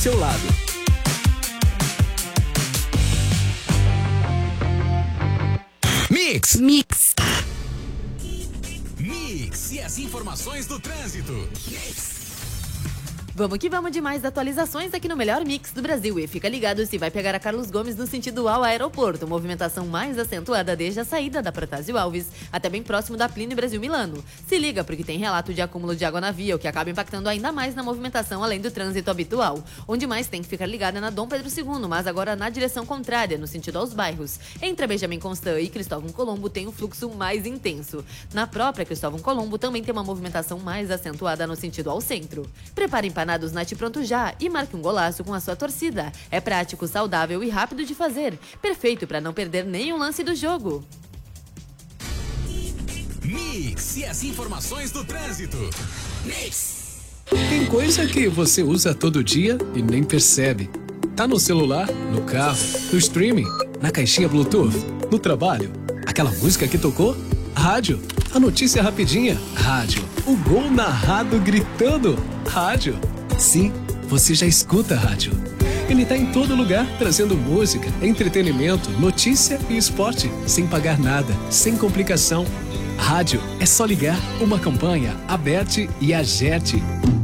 seu lado. Mix. Mix. Mix e as informações do trânsito. Vamos que vamos de mais atualizações aqui no melhor mix do Brasil. E fica ligado se vai pegar a Carlos Gomes no sentido ao aeroporto. Movimentação mais acentuada desde a saída da Protásio Alves, até bem próximo da Plínio Brasil Milano. Se liga porque tem relato de acúmulo de água na via, o que acaba impactando ainda mais na movimentação além do trânsito habitual. Onde mais tem que ficar ligada na Dom Pedro II, mas agora na direção contrária, no sentido aos bairros. Entre a Benjamin Constant e Cristóvão Colombo tem um fluxo mais intenso. Na própria Cristóvão Colombo também tem uma movimentação mais acentuada no sentido ao centro. Prepare empanados Nati Pronto Já e marque um golaço com a sua torcida. É prático, saudável e rápido de fazer. Perfeito para não perder nenhum lance do jogo. Mix e as informações do trânsito. Mix. Tem coisa que você usa todo dia e nem percebe. Tá no celular, no carro, no streaming, na caixinha Bluetooth, no trabalho. Aquela música que tocou? Rádio. A notícia rapidinha? Rádio. O gol narrado gritando? Rádio. Sim, você já escuta rádio. Ele tá em todo lugar, trazendo música, entretenimento, notícia e esporte, sem pagar nada, sem complicação. Rádio é só ligar, uma campanha, Aberte e Agerte.